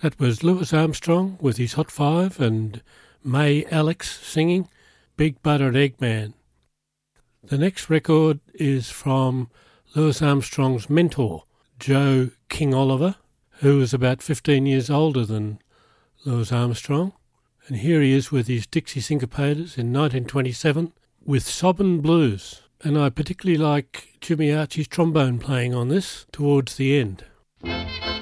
That was Louis Armstrong with his Hot Five and May Alex singing Big Buttered Egg Man. The next record is from Louis Armstrong's mentor, Joe King Oliver, who was about 15 years older than Louis Armstrong. And here he is with his Dixie Syncopators in 1927 with Sobbin' Blues. And I particularly like Jimmy Archie's trombone playing on this towards the end.